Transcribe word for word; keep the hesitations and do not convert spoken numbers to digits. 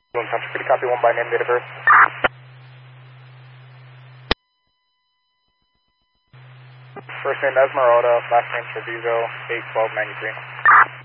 Could you copy one by name, date of birth? First name Esmeralda, last name Treviso, eight twelve ninety-three.